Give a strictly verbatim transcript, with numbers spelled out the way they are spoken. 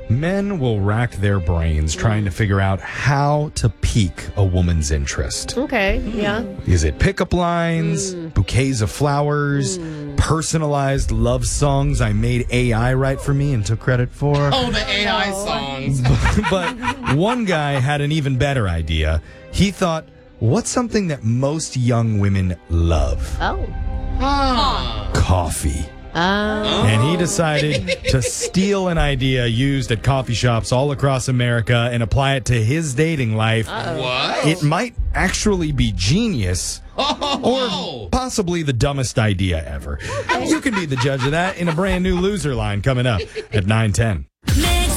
Men will rack their brains trying to figure out how to pique a woman's interest. Okay, yeah. Is it pickup lines, Mm. bouquets of flowers, Mm. personalized love songs I made A I write for me and took credit for? Oh, the A I songs. But one guy had an even better idea. He thought, what's something that most young women love? Oh. Huh. Coffee. Oh. And he decided to steal an idea used at coffee shops all across America and apply it to his dating life. Uh-oh. What? It might actually be genius Oh. or possibly the dumbest idea ever. You can be the judge of that in a brand new loser line coming up at nine ten.